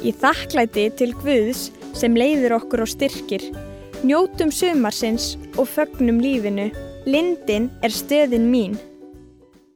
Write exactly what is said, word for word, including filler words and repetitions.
Í þakklæti til Guðs sem leiðir okkur og styrkir. Njótum sumarsins og fögnum lífinu. Lindin er stöðin mín.